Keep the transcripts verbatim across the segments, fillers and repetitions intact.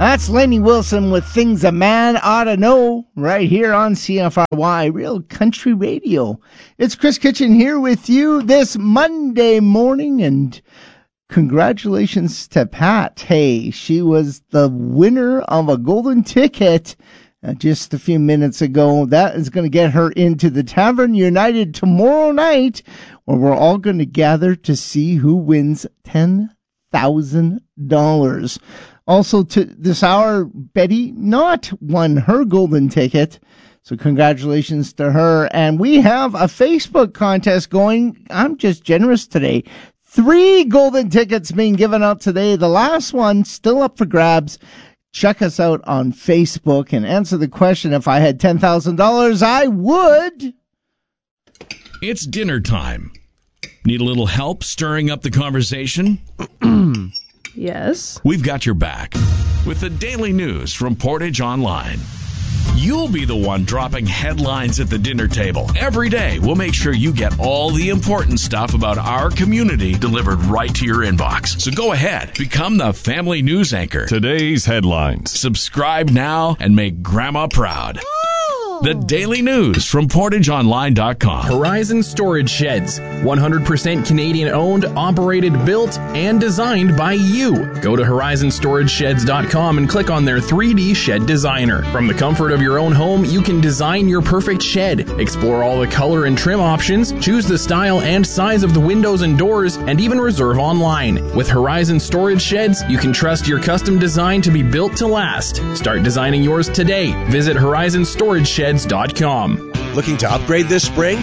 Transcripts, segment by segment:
That's Lenny Wilson with Things a Man Ought to Know right here on C F R Y, Real Country Radio. It's Chris Kitchen here with you this Monday morning, and congratulations to Pat. Hey, she was the winner of a golden ticket uh, just a few minutes ago. That is going to get her into the Tavern United tomorrow night, where we're all going to gather to see who wins ten thousand dollars. Also, to this hour, Betty not won her golden ticket, so congratulations to her. And we have a Facebook contest going. I'm just generous today. Three golden tickets being given out today. The last one still up for grabs. Check us out on Facebook and answer the question. If I had ten thousand dollars, I would. It's dinner time. Need a little help stirring up the conversation? Yes. We've got your back with the daily news from Portage Online. You'll be the one dropping headlines at the dinner table. Every day, we'll make sure you get all the important stuff about our community delivered right to your inbox. So go ahead, become the family news anchor. Today's headlines. Subscribe now and make Grandma proud. The daily news from portage online dot com. Horizon Storage Sheds. one hundred percent Canadian owned, operated, built, and designed by you. Go to horizon storage sheds dot com and click on their three D shed designer. From the comfort of your own home, you can design your perfect shed. Explore all the color and trim options, choose the style and size of the windows and doors, and even reserve online. With Horizon Storage Sheds, you can trust your custom design to be built to last. Start designing yours today. Visit horizon storage sheds dot com. Looking to upgrade this spring?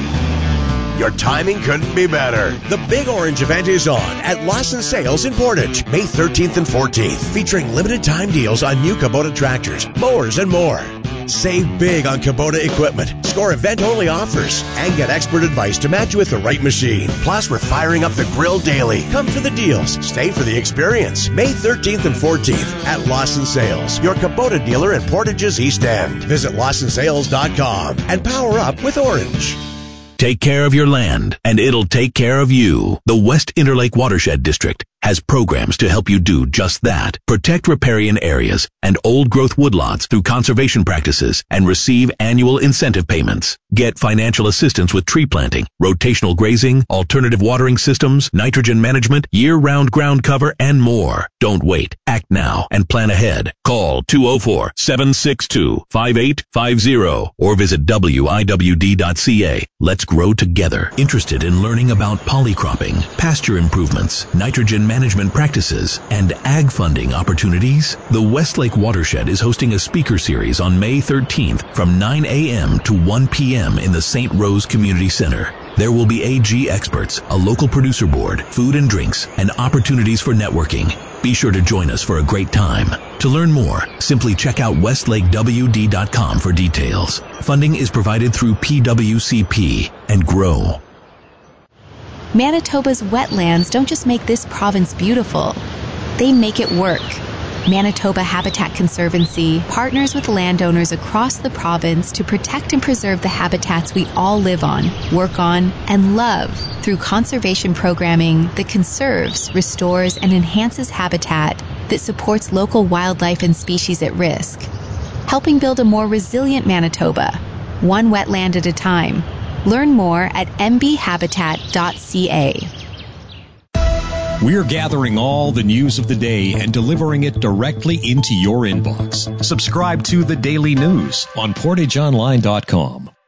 Your timing couldn't be better. The Big Orange event is on at Lawson Sales in Portage, May thirteenth and fourteenth, featuring limited time deals on new Kubota tractors, mowers, and more. Save big on Kubota equipment, score event-only offers, and get expert advice to match you with the right machine. Plus, we're firing up the grill daily. Come for the deals. Stay for the experience. May thirteenth and fourteenth at Lawson Sales, your Kubota dealer in Portage's East End. Visit lawson sales dot com and power up with Orange. Take care of your land, and it'll take care of you. The West Interlake Watershed District has programs to help you do just that. Protect riparian areas and old-growth woodlots through conservation practices and receive annual incentive payments. Get financial assistance with tree planting, rotational grazing, alternative watering systems, nitrogen management, year-round ground cover, and more. Don't wait. Act now and plan ahead. Call two oh four, seven six two, five eight five zero or visit w i w d dot c a. Let's grow together. Interested in learning about polycropping, pasture improvements, nitrogen management practices, and ag funding opportunities? The Westlake Watershed is hosting a speaker series on May thirteenth from nine a.m. to one p.m. in the Saint Rose Community Center. There will be A G experts, a local producer board, food and drinks, and opportunities for networking. Be sure to join us for a great time. To learn more, simply check out westlake w d dot com for details. Funding is provided through P W C P and GROW. Manitoba's wetlands don't just make this province beautiful, they make it work. Manitoba Habitat Conservancy partners with landowners across the province to protect and preserve the habitats we all live on, work on, and love through conservation programming that conserves, restores, and enhances habitat that supports local wildlife and species at risk, helping build a more resilient Manitoba, one wetland at a time. Learn more at m b habitat dot c a. We're gathering all the news of the day and delivering it directly into your inbox. Subscribe to The Daily News on portage online dot com.